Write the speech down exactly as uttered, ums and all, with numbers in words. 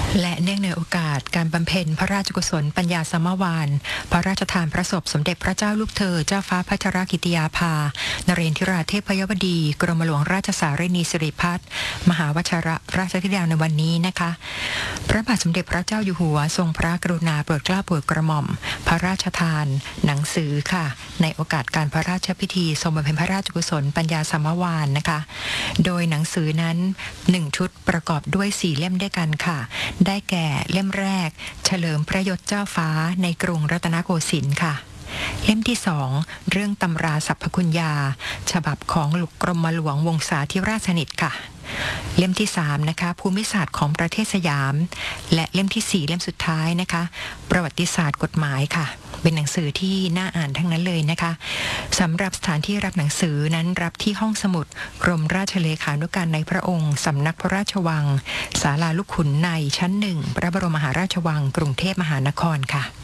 และเนื่องในโอกาสการบำเพ็ญพระราชกุศลปัญญาสมวานพระราชทานพระศพสมเด็จพระเจ้าลูกเธอเจ้าฟ้าพัชรกิติยาภานเรนทิราเทพยวดีกรมหลวงราชสารีนีสิริพัฒน์มหาวชิรราชธิดาในวันนี้นะคะพระบาทสมเด็จพระเจ้าอยู่หัวทรงพระกรุณาโปรดเกล้าโปรดกระหม่อมพระราชทานหนังสือค่ะในโอกาสการพระราชพิธีทรงบำเพ็ญพระราชกุศลปัญญาสมวานนะคะโดยหนังสือนั้นหนึ่งชุดประกอบด้วยสี่เล่มด้วยกันค่ะได้แก่เล่มแรกเฉลิมพระยศเจ้าฟ้าในกรุงรัตนโกสินทร์ค่ะเล่มที่สองเรื่องตำราสรรพคุณยาฉบับของกรมหลวงวงศาธิราชสนิทค่ะเล่มที่สามนะคะภูมิศาสตร์ของประเทศสยามและเล่มที่สี่เล่มสุดท้ายนะคะประวัติศาสตร์กฎหมายค่ะเป็นหนังสือที่น่าอ่านทั้งนั้นเลยนะคะสำหรับสถานที่รับหนังสือนั้นรับที่ห้องสมุดกรมราชเลขานุการในพระองค์สำนักพระราชวังศาลาลูกขุนในชั้นหนึ่งพระบรมมหาราชวังกรุงเทพมหานครค่ะ